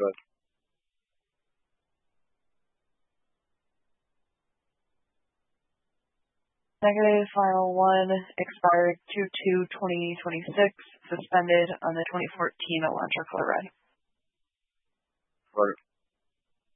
ahead. Negative Final 1 expired 2/2/2026, suspended on the 2014 Elantra Florida. Right.